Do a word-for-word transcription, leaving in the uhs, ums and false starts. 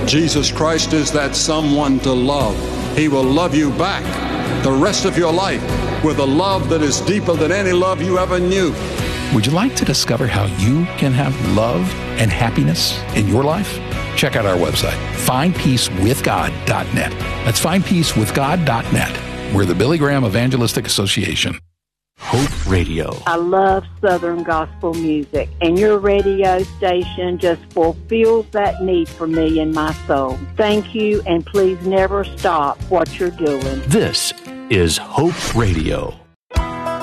Jesus Christ is that someone to love. He will love you back the rest of your life with a love that is deeper than any love you ever knew. Would you like to discover how you can have love and happiness in your life? Check out our website, find peace with god dot net. That's find peace with god dot net. We're the Billy Graham Evangelistic Association. Hope Radio. I love Southern gospel music, and your radio station just fulfills that need for me in my soul. Thank you, and please never stop what you're doing. This is Hope Radio.